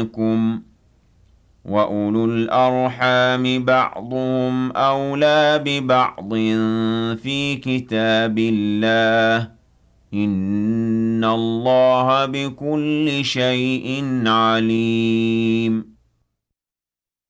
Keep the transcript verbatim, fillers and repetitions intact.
منكم وَأُولُو الْأَرْحَامِ بَعْضُهُمْ أَوْلَىٰ بِبَعْضٍ فِي كِتَابِ اللَّهِ ۗ إِنَّ اللَّهَ بِكُلِّ شَيْءٍ عَلِيمٌ